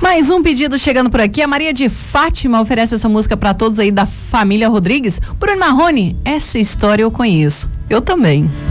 Mais um pedido chegando por aqui. A Maria de Fátima oferece essa música para todos aí da família Rodrigues. Bruno Marrone, essa história eu conheço. Eu também.